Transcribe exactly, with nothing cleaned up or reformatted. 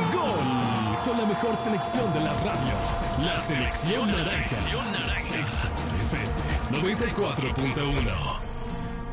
Gol con la mejor selección de la radio. La selección naranja. Exa F M noventa y cuatro punto uno.